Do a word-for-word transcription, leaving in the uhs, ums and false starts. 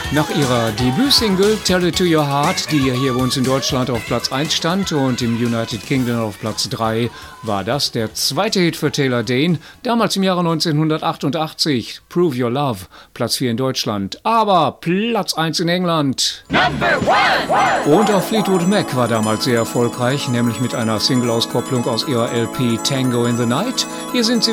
Nach ihrer Debütsingle Tell It To Your Heart, die ja hier bei uns in Deutschland auf Platz eins stand und im United Kingdom auf Platz drei, war das der zweite Hit für Taylor Dayne, damals im Jahre neunzehnhundertachtundachtzig. Prove Your Love, Platz vier in Deutschland, aber Platz eins in England. Number one. Und auch Fleetwood Mac war damals sehr erfolgreich, nämlich mit einer Single-Auskopplung aus ihrer L P Tango in the Night. Hier sind sie